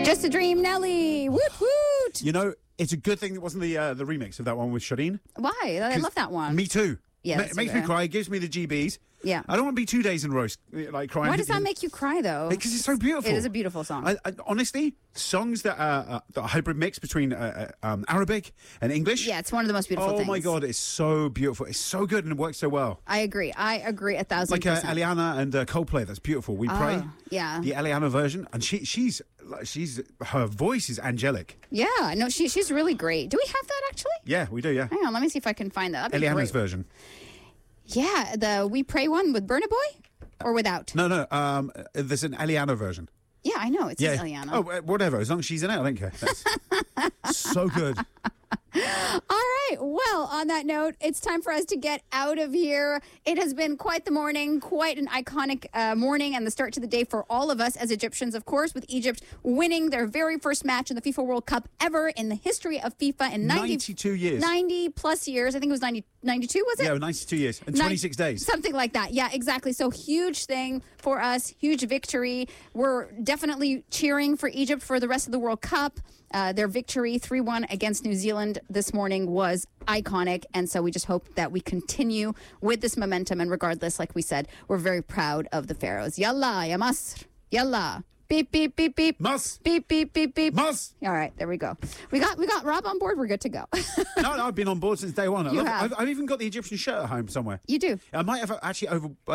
Just a Dream, Nelly. Woot woot. You know, it's a good thing it wasn't the remix of that one with Shireen. Why? I love that one. Me too. Yeah, It makes me cry. It gives me the GBs. Yeah. I don't want to be 2 days in a row like crying. Why does that make you cry, though? Because it's so beautiful. It is a beautiful song. I honestly, songs that are a hybrid mix between Arabic and English. Yeah, it's one of the most beautiful things. Oh my God, it's so beautiful. It's so good and it works so well. I agree 1,000%. Like Eliana and Coldplay, that's beautiful. We Pray. Yeah. The Eliana version, and she's her voice is angelic. Yeah, no, she's really great. Do we have that actually? Yeah, we do. Yeah. Hang on, let me see if I can find that. Eliana's version. Yeah, the We Pray one with Burna Boy or without? No. There's an Eliana version. Yeah, I know. It's Eliana. Oh, whatever. As long as she's in it, I don't care. That's so good. All right. Well, on that note, it's time for us to get out of here. It has been quite the morning, quite an iconic morning and the start to the day for all of us as Egyptians, of course, with Egypt winning their very first match in the FIFA World Cup ever in the history of FIFA in 92 years. 90 plus years. I think it was 92, was it? Yeah, 92 years and 26 days. Something like that. Yeah, exactly. So huge thing for us, huge victory. We're definitely cheering for Egypt for the rest of the World Cup. Their victory 3-1 against New Zealand this morning was iconic. And so we just hope that we continue with this momentum. And regardless, like we said, we're very proud of the Pharaohs. Yalla, ya Masr. Yalla. Beep, beep, beep, beep. Mas. Beep, beep, beep, beep. Mas. All right, there we go. We got Rob on board. We're good to go. No, I've been on board since day one. You have. I've even got the Egyptian shirt at home somewhere. You do? I might have actually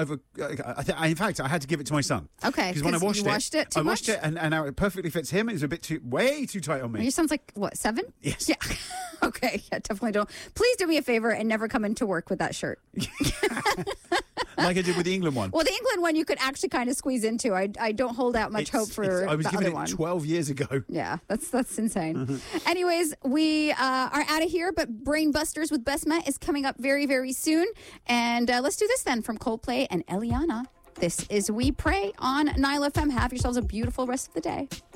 in fact, I had to give it to my son. Okay. Because when I washed it, too I washed much? it and now it perfectly fits him. It's a bit way too tight on me. Your son's like, what, 7? Yes. Yeah. Okay. Yeah, definitely don't. Please do me a favor and never come into work with that shirt. Like I did with the England one. Well, the England one you could actually kind of squeeze into. I don't hold out much hope for I was the given other it one. 12 years ago. Yeah, that's insane. Anyways, we are out of here, but Brain Busters with Besma is coming up very, very soon. And let's do this then from Coldplay and Eliana. This is We Pray on Nile FM. Have yourselves a beautiful rest of the day.